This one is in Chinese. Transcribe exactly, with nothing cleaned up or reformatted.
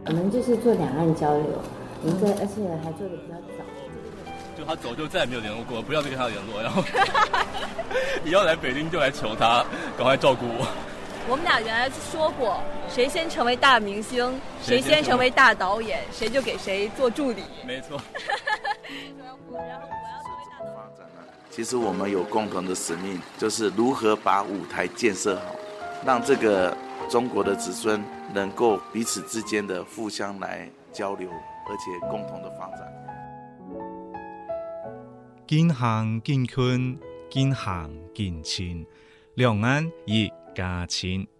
我们就是做两岸交流，我们在而且还做的比较早。 就他走就再也没有联络过，不要再跟他联络，然后你要来北京就来求他，赶快照顾我。 我们俩原来说过，谁先成为大明星，谁先成为大导演，谁就给谁做助理。 没错。 然后我要成为大导演。 其实我们有共同的使命，就是如何把舞台建设好，让这个中国的子孙能够彼此之间的互相来交流，而且共同的发展。 近乡近亲，近乡近亲，两岸一家亲。